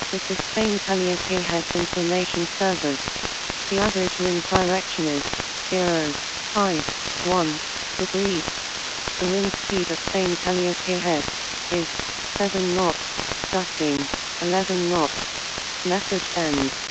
This is Spain Calliope Heads Information Service. The average wind direction is 0.51 degrees. The wind speed at Spain Calliope Head is 7 knots, gusting 11 knots. Message ends.